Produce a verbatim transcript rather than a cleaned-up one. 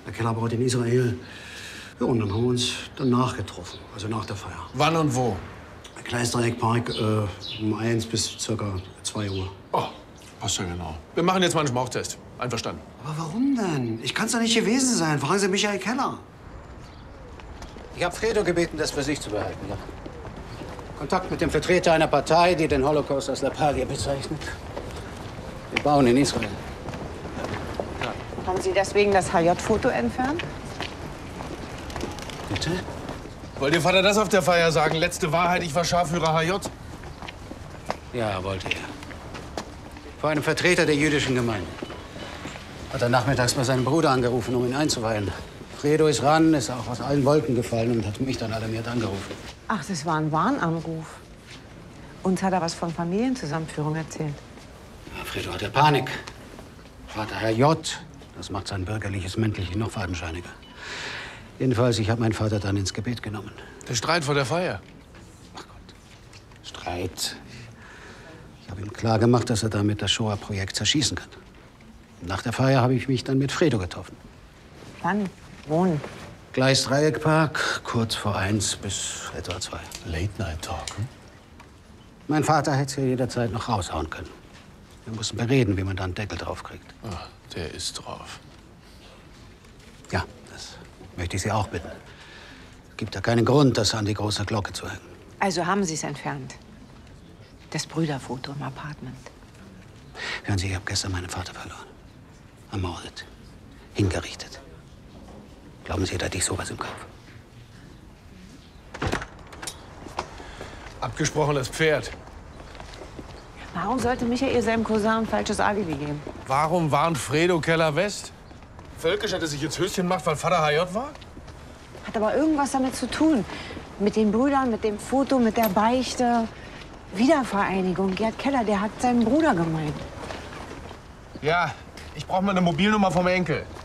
Der Keller baut in Israel. Ja, und dann haben wir uns danach getroffen, also nach der Feier. Wann und wo? Kleistreieckpark, äh, um eins bis circa zwei Uhr. Oh, passt ja genau. Wir machen jetzt mal einen Schmauchtest. Einverstanden. Aber warum denn? Ich kann's doch nicht gewesen sein. Fragen Sie Michael Keller. Ich habe Fredo gebeten, das für sich zu behalten. Ja. Kontakt mit dem Vertreter einer Partei, die den Holocaust als Lappalie bezeichnet. Wir bauen in Israel. Ja. Haben Sie deswegen das H J-Foto entfernt? Bitte? Wollt Ihr Vater das auf der Feier sagen? Letzte Wahrheit, ich war Scharführer H J? Ja, wollte er. Vor einem Vertreter der jüdischen Gemeinde. Hat er nachmittags bei seinem Bruder angerufen, um ihn einzuweihen. Fredo ist ran, ist auch aus allen Wolken gefallen und hat mich dann alarmiert angerufen. Ach, das war ein Warnanruf. Uns hat er was von Familienzusammenführung erzählt. Ja, Fredo hatte Panik. Vater Herr J., das macht sein bürgerliches Männliches noch fadenscheiniger. Jedenfalls, ich habe meinen Vater dann ins Gebet genommen. Der Streit vor der Feier. Ach Gott, Streit. Ich habe ihm klar gemacht, dass er damit das Shoah-Projekt zerschießen kann. Nach der Feier habe ich mich dann mit Fredo getroffen. Wann? Wohnen? Gleisdreieckpark, kurz vor eins bis etwa zwei. Late-Night-Talk, hm? Mein Vater hätte es ja jederzeit noch raushauen können. Wir mussten bereden, wie man da einen Deckel drauf kriegt. Ach, der ist drauf. Ja, das möchte ich Sie auch bitten. Es gibt ja keinen Grund, das an die große Glocke zu hängen. Also haben Sie es entfernt? Das Brüderfoto im Apartment. Hören Sie, ich habe gestern meinen Vater verloren. Ermordet. Hingerichtet. Glauben Sie, da hatte ich sowas im Kopf? Abgesprochenes Pferd. Warum sollte Michael seinem Cousin ein falsches Alibi geben? Warum warnt Fredo Keller West? Völkisch hat er sich ins Höschen gemacht, weil Vater H J war? Hat aber irgendwas damit zu tun. Mit den Brüdern, mit dem Foto, mit der Beichte. Wiedervereinigung. Gerd Keller, der hat seinen Bruder gemeint. Ja, ich brauche mal eine Mobilnummer vom Enkel.